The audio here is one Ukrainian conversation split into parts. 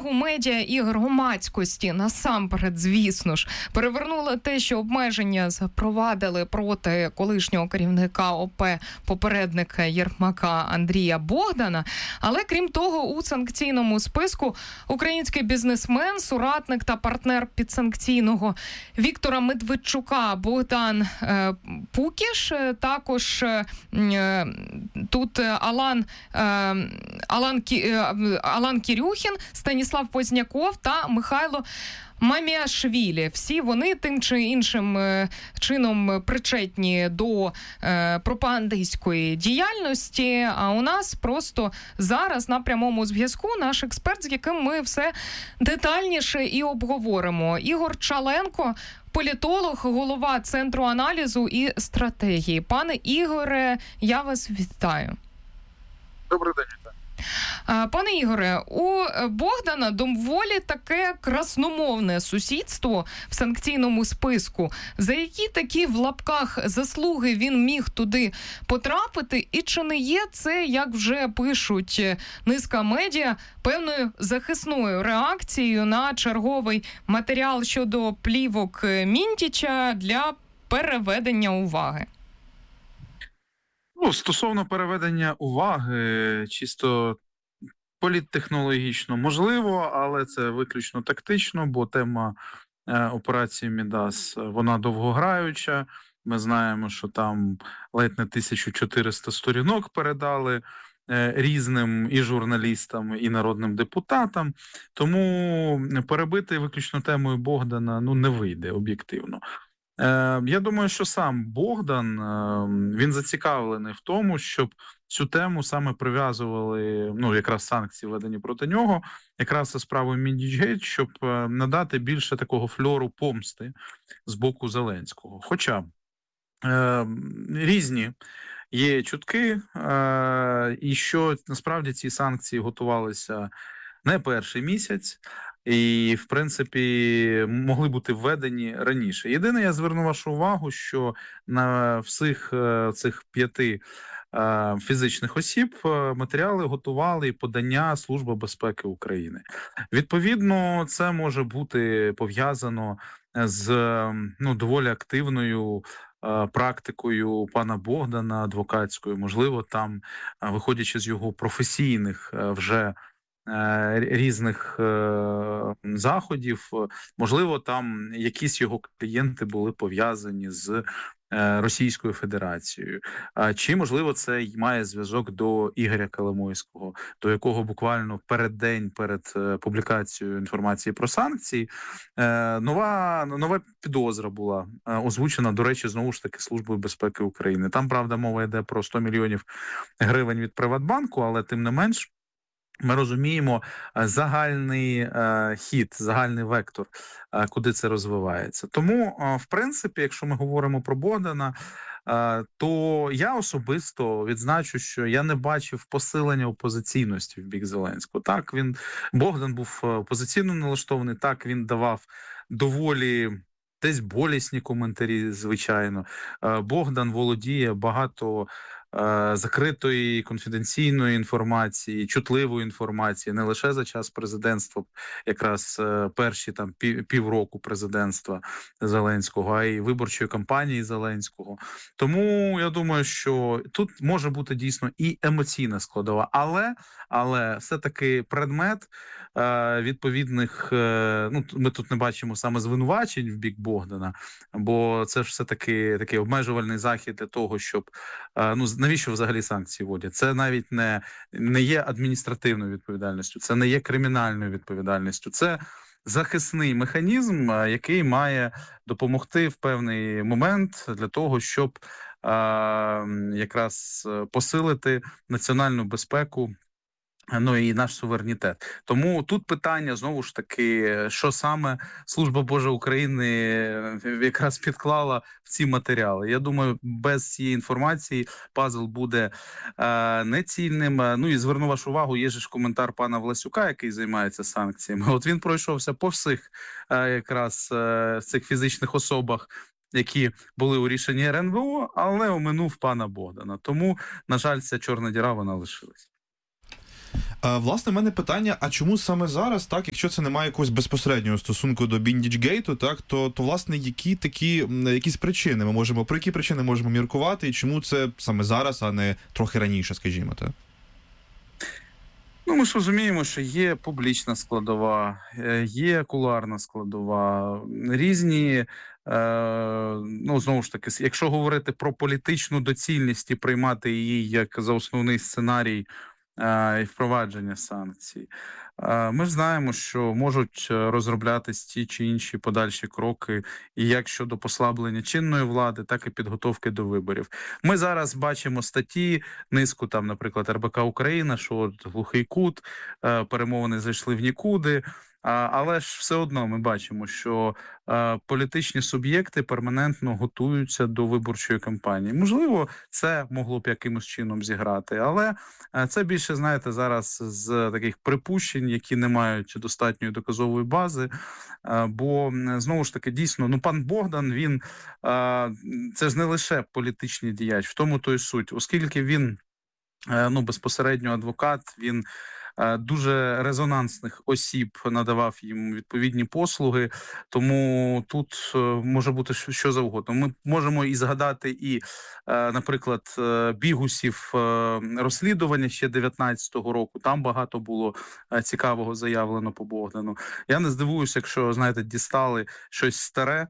увагу медіа і громадськості насамперед, звісно ж, перевернуло те, що обмеження запровадили проти колишнього керівника ОП попередника Єрмака Андрія Богдана. Але крім того, у санкційному списку український бізнесмен, соратник та партнер підсанкційного Віктора Медведчука Богдан Пукіш, також тут Алан Кірюхін, Станіслав Позняков та Михайло Маміашвілі. Всі вони тим чи іншим чином причетні до пропагандистської діяльності. А у нас просто зараз на прямому зв'язку наш експерт, з яким ми все детальніше і обговоримо. Ігор Чаленко, політолог, голова Центру аналізу і стратегії. Пане Ігоре, я вас вітаю. Добрий день. Пане Ігоре, у Богдана доволі таке красномовне сусідство в санкційному списку. За які такі в лапках заслуги він міг туди потрапити? І чи не є це, як вже пишуть низка медіа, певною захисною реакцією на черговий матеріал щодо плівок Міндіча для переведення уваги? Стосовно переведення уваги, чисто політтехнологічно можливо, але це виключно тактично, бо тема операції Мідас, вона довгограюча. Ми знаємо, що там ледь не 1400 сторінок передали різним і журналістам, і народним депутатам. Тому перебити виключно темою Богдана не вийде об'єктивно. Я думаю, що сам Богдан, він зацікавлений в тому, щоб цю тему саме прив'язували, якраз санкції введені проти нього, якраз за справою Міндічгейт, щоб надати більше такого фльору помсти з боку Зеленського. Хоча різні є чутки, і що насправді ці санкції готувалися не перший місяць, і, в принципі, могли бути введені раніше. Єдине, я зверну вашу увагу, що на всіх цих 5 фізичних осіб матеріали готували і подання Служби безпеки України. Відповідно, це може бути пов'язано з доволі активною практикою пана Богдана, адвокатською. Можливо, там, виходячи з його професійних вже різних заходів, можливо, там якісь його клієнти були пов'язані з Російською Федерацією. Чи, можливо, це має зв'язок до Ігоря Коломойського, до якого буквально перед публікацією інформації про санкції нова підозра була озвучена, до речі, знову ж таки, Службою безпеки України. Там, правда, мова йде про 100 мільйонів гривень від Приватбанку, але тим не менш, ми розуміємо загальний хід, загальний вектор, куди це розвивається. Тому, в принципі, якщо ми говоримо про Богдана, то я особисто відзначу, що я не бачив посилення опозиційності в бік Зеленського. Так, Богдан був опозиційно налаштований, так, він давав доволі десь болісні коментарі, звичайно. Богдан володіє багато закритої конфіденційної інформації, чутливої інформації, не лише за час президентства, якраз перші там півроку президентства Зеленського, а й виборчої кампанії Зеленського. Тому я думаю, що тут може бути дійсно і емоційна складова, але все-таки предмет відповідних, ми тут не бачимо саме звинувачень в бік Богдана, бо це ж все-таки такий обмежувальний захід для того, щоб, навіщо взагалі санкції вводять? Це навіть не є адміністративною відповідальністю, це не є кримінальною відповідальністю, це захисний механізм, який має допомогти в певний момент для того, щоб якраз посилити національну безпеку, і наш суверенітет. Тому тут питання, знову ж таки, що саме Служба Божа України якраз підклала в ці матеріали. Я думаю, без цієї інформації пазл буде нецільним. І зверну вашу увагу, є ж коментар пана Власюка, який займається санкціями. От він пройшовся по всіх якраз цих фізичних особах, які були у рішенні РНБО, але оминув пана Богдана. Тому, на жаль, ця чорна діра, вона лишилась. Власне, в мене питання, а чому саме зараз, так, якщо це не має якогось безпосереднього стосунку до Біндічгейту, так, то власне, якісь причини про які причини можемо міркувати, і чому це саме зараз, а не трохи раніше, скажімо, так? Ну, ми ж розуміємо, що є публічна складова, є кулуарна складова, різні, знову ж таки, якщо говорити про політичну доцільність і приймати її як за основний сценарій і впровадження санкцій, ми ж знаємо, що можуть розроблятись ті чи інші подальші кроки, і як щодо послаблення чинної влади, так і підготовки до виборів. Ми зараз бачимо статті, низку там, наприклад, РБК Україна, що от глухий кут, перемовини зайшли в нікуди. Але ж все одно ми бачимо, що політичні суб'єкти перманентно готуються до виборчої кампанії. Можливо, це могло б якимось чином зіграти, але це більше, знаєте, зараз з таких припущень, які не мають достатньої доказової бази, бо, знову ж таки, дійсно, пан Богдан, він, це ж не лише політичний діяч, в тому то й суть, оскільки він, безпосередньо адвокат, він дуже резонансних осіб надавав їм відповідні послуги, тому тут може бути що завгодно. Ми можемо і згадати і, наприклад, бігусів розслідування ще 19-го року, там багато було цікавого заявлено по Богдану. Я не здивуюся, якщо, знаєте, дістали щось старе,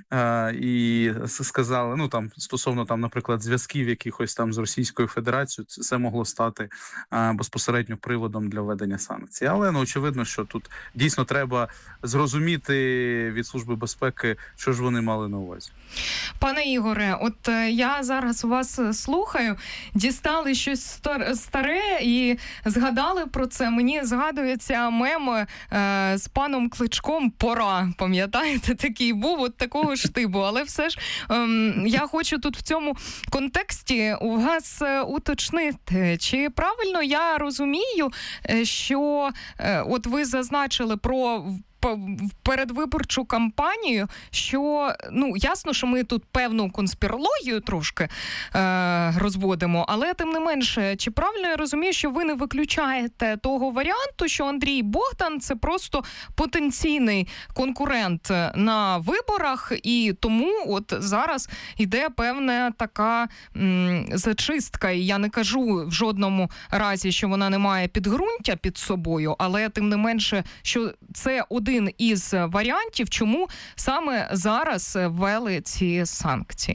і сказали, стосовно наприклад, зв'язків якихось там з Російською Федерацією, це могло стати безпосередньо приводом для введення санкцій. Але, очевидно, що тут дійсно треба зрозуміти від Служби безпеки, що ж вони мали на увазі. Пане Ігоре, от я зараз вас слухаю, дістали щось старе і згадали про це. Мені згадується мем з паном Кличком «Пора». Пам'ятаєте, такий був, от такого штибу. Але все ж я хочу тут в цьому контексті у вас уточнити, чи правильно я розумію, що от ви зазначили про передвиборчу кампанію, що, ясно, що ми тут певну конспірологію трошки розводимо, але тим не менше, чи правильно я розумію, що ви не виключаєте того варіанту, що Андрій Богдан – це просто потенційний конкурент на виборах, і тому от зараз йде певна така зачистка, і я не кажу в жодному разі, що вона не має підґрунтя під собою, але тим не менше, що це один із варіантів, чому саме зараз ввели ці санкції?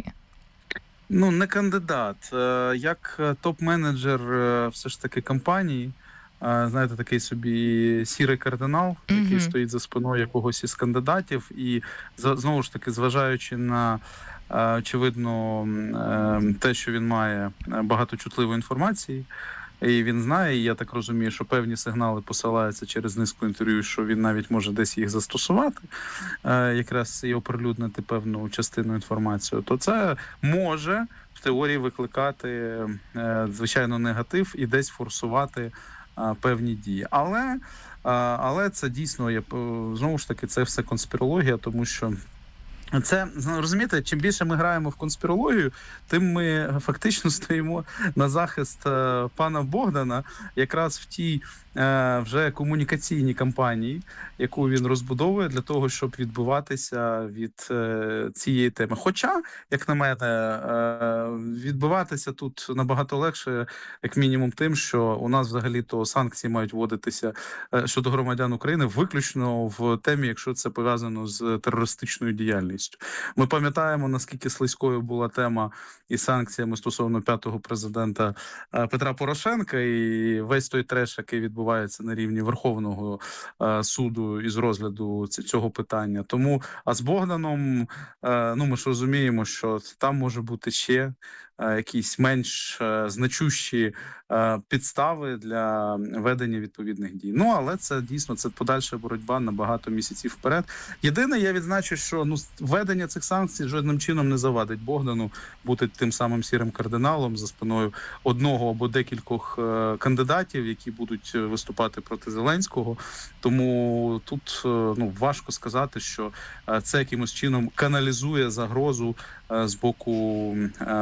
Не кандидат. Як топ-менеджер все ж таки компанії, знаєте, такий собі сірий кардинал, який стоїть за спиною якогось із кандидатів, і знову ж таки, зважаючи на очевидно те, що він має багато чутливої інформації, і він знає, і я так розумію, що певні сигнали посилаються через низку інтерв'ю, що він навіть може десь їх застосувати, якраз і оприлюднити певну частину інформації, то це може в теорії викликати, звичайно, негатив і десь форсувати певні дії. Але це дійсно, знову ж таки, це все конспірологія, тому що це, розумієте, чим більше ми граємо в конспірологію, тим ми фактично стоїмо на захист пана Богдана якраз в тій вже комунікаційній кампанії, яку він розбудовує для того, щоб відбиватися від цієї теми. Хоча, як на мене, відбиватися тут набагато легше, як мінімум тим, що у нас взагалі-то санкції мають вводитися щодо громадян України виключно в темі, якщо це пов'язано з терористичною діяльністю. Ми пам'ятаємо, наскільки слизькою була тема із санкціями стосовно 5-го президента Петра Порошенка, і весь той треш, який відбувається на рівні Верховного суду із розгляду цього питання. Тому, а з Богданом, ми ж розуміємо, що там може бути ще якісь менш значущі підстави для ведення відповідних дій. Але це дійсно, це подальша боротьба на багато місяців вперед. Єдине, я відзначу, що введення цих санкцій жодним чином не завадить Богдану бути тим самим сірим кардиналом за спиною одного або декількох кандидатів, які будуть виступати проти Зеленського. Тому тут важко сказати, що це якимось чином каналізує загрозу з боку першого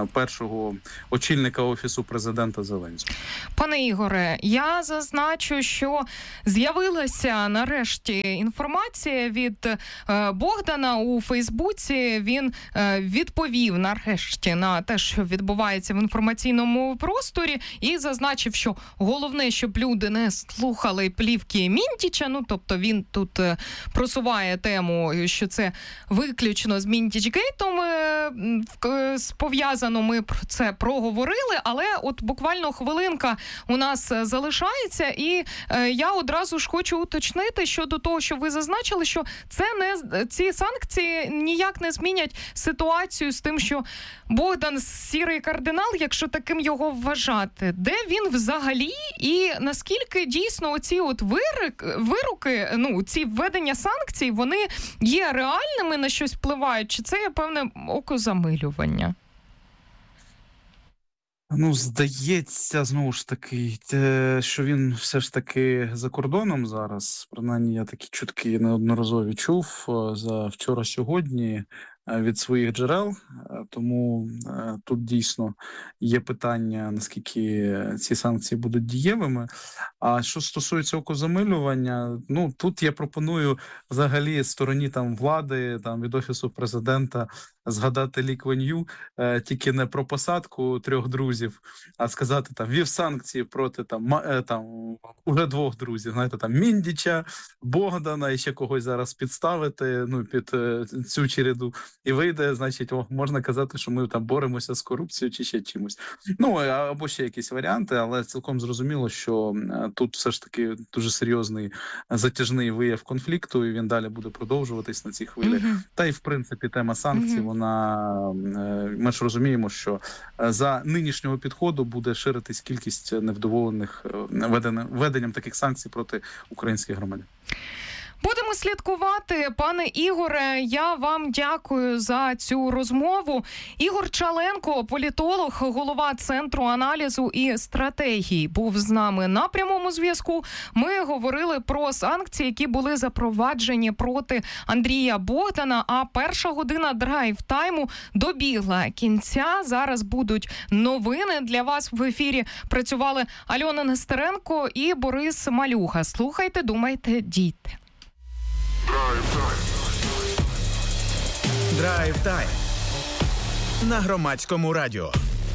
нашого очільника Офісу президента Зеленського. Пане Ігоре, я зазначу, що з'явилася нарешті інформація від Богдана у Фейсбуці. Він відповів нарешті на те, що відбувається в інформаційному просторі, і зазначив, що головне, щоб люди не слухали плівки Міндіча, тобто він тут просуває тему, що це виключно з Міндічгейтом пов'язано, ми про це проговорили, але от буквально хвилинка у нас залишається, і я одразу ж хочу уточнити щодо того, що ви зазначили, що ці санкції ніяк не змінять ситуацію з тим, що Богдан сірий кардинал, якщо таким його вважати, де він взагалі і наскільки дійсно оці от вироки, ці введення санкцій, вони є реальними, на щось впливають, чи це є певне окозамилювання? Здається, знову ж таки, що він все ж таки за кордоном зараз. Принаймні, я такі чутки неодноразові чув за вчора-сьогодні від своїх джерел. Тому тут дійсно є питання, наскільки ці санкції будуть дієвими. А що стосується окозамилювання, тут я пропоную взагалі стороні влади, від Офісу президента згадати Лі Кван Ю, тільки не про посадку 3 друзів, а сказати ввів санкції проти уже 2 друзів, знаєте, Міндіча, Богдана і ще когось зараз підставити, під цю череду. І вийде, значить, можна казати, що ми боремося з корупцією чи ще чимось. Або ще якісь варіанти, але цілком зрозуміло, що тут все ж таки дуже серйозний затяжний вияв конфлікту, і він далі буде продовжуватись на цій хвилі. Та й, в принципі, тема санкцій, ми ж розуміємо, що за нинішнього підходу буде ширитись кількість невдоволених введенням таких санкцій проти українських громадян. Будемо слідкувати. Пане Ігоре, я вам дякую за цю розмову. Ігор Чаленко, політолог, голова Центру аналізу і стратегії, був з нами на прямому зв'язку. Ми говорили про санкції, які були запроваджені проти Андрія Богдана, а перша година драйв-тайму добігла кінця. Зараз будуть новини. Для вас в ефірі працювали Альона Нестеренко і Борис Малюга. Слухайте, думайте, дійте. Драйв-тайм на Громадському радіо.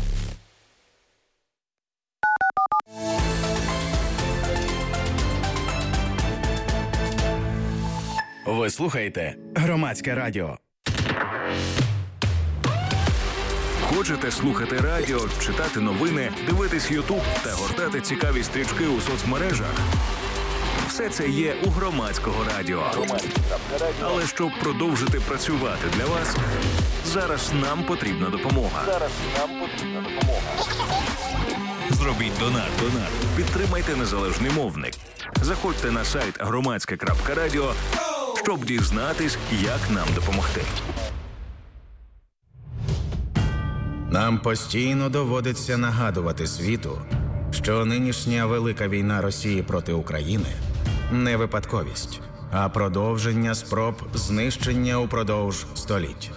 Ви слухаєте Громадське радіо. Хочете слухати радіо, читати новини, дивитись YouTube та гортати цікаві стрічки у соцмережах? Все це є у Громадського радіо. Але щоб продовжити працювати для вас, зараз нам потрібна допомога. Зробіть донат. Підтримайте незалежний мовник. Заходьте на сайт громадське.радіо, щоб дізнатись, як нам допомогти. Нам постійно доводиться нагадувати світу, що нинішня велика війна Росії проти України – не випадковість, а продовження спроб знищення упродовж століть.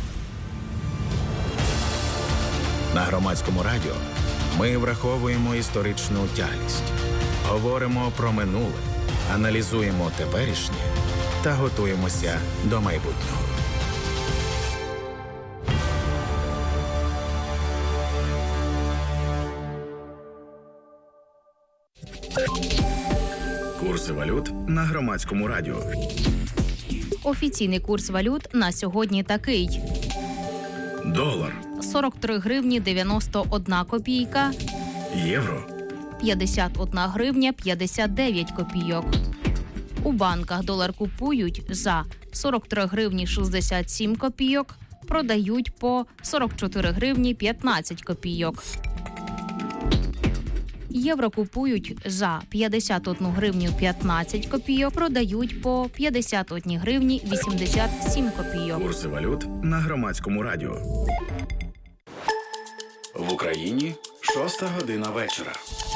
На Громадському радіо ми враховуємо історичну тяглість, говоримо про минуле, аналізуємо теперішнє та готуємося до майбутнього. Курси валют на Громадському радіо. Офіційний курс валют на сьогодні такий. Долар. 43 гривні 91 копійка. Євро. 51 гривня 59 копійок. У банках долар купують за 43 гривні 67 копійок, продають по 44 гривні 15 копійок. Євро купують за 51 гривню 15 копійок, продають по 51 гривні 87 копійок. Курси валют на Громадському радіо. В Україні 6 година вечора.